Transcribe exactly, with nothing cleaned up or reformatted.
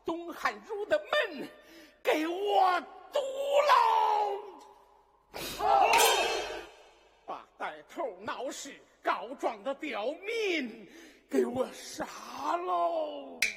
东汉儒的门给我堵喽！把带头闹事告状的刁民给我杀喽！